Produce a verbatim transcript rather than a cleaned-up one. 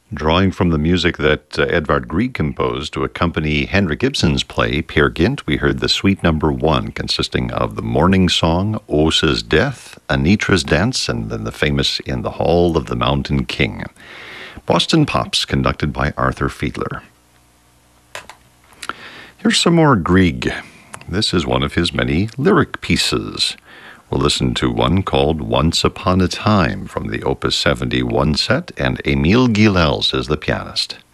Drawing from the music that uh, Edvard Grieg composed to accompany Henrik Ibsen's play Peer Gynt, we heard the suite number one, consisting of the morning song, Åsa's Death, Anitra's Dance, and then the famous In the Hall of the Mountain King. Boston Pops, conducted by Arthur Fiedler. Here's some more Grieg. This is one of his many lyric pieces. We'll listen to one called Once Upon a Time from the Opus seventy-one set, and Emile Guilels is the pianist.